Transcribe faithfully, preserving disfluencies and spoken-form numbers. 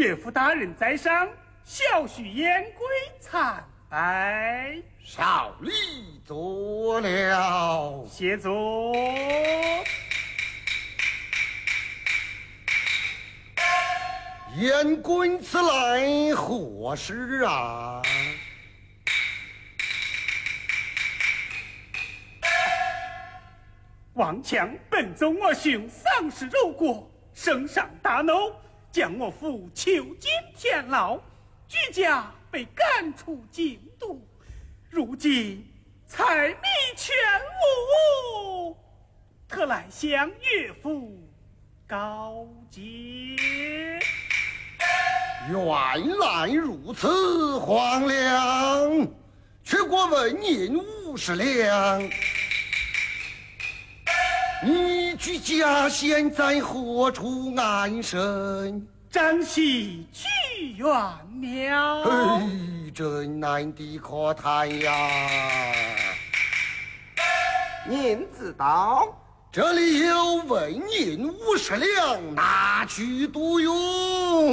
岳父大人在上，小婿言归参拜。 少礼坐了。 谢坐。 燕君此来何事啊？ 王强本宗我兄丧失肉国，圣上大怒，将我父囚禁天牢，居家被赶出京都，如今财迷全无，特来向岳父告诫。 原来如此，皇良，却过问银五十两。你居家现在何处安身？ 张喜去远了。 嘿，真难的可叹呀！ 您知道？ 这里有纹银五十两，拿去度用。